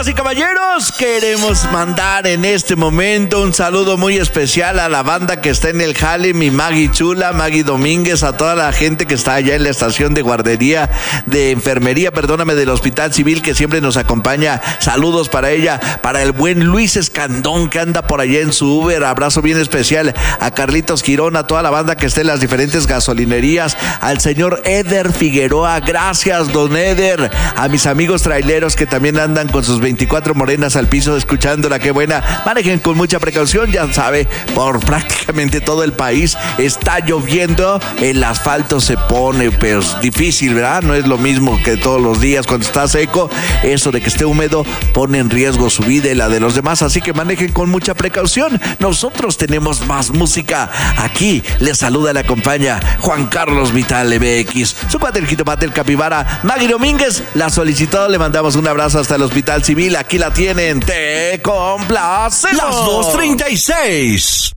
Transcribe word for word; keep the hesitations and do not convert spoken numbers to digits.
Damas y caballeros, queremos mandar en este momento un saludo muy especial a la banda que está en el jale, mi Maggie chula, Maggie Domínguez, a toda la gente que está allá en la estación de guardería, de enfermería, perdóname, del Hospital Civil, que siempre nos acompaña. Saludos para ella, para el buen Luis Escandón, que anda por allá en su Uber. Abrazo bien especial a Carlitos Quirón, a toda la banda que está en las diferentes gasolinerías, al señor Eder Figueroa. Gracias, don Eder. A mis amigos traileros que también andan con sus veinticuatro morenas al piso escuchándola. Qué buena. Manejen con mucha precaución, ya sabe, por prácticamente todo el país está lloviendo, el asfalto se pone pues difícil, ¿verdad? No es lo mismo que todos los días cuando está seco. Eso de que esté húmedo pone en riesgo su vida y la de los demás, así que manejen con mucha precaución. Nosotros tenemos más música. Aquí les saluda, le acompaña Juan Carlos Vital M X, su cuate el jitomate, el capibara, Maggie Domínguez. La solicitó, le mandamos un abrazo hasta el Hospital Civil. Aquí la tienen, te complacemos. Las dos treinta y seis.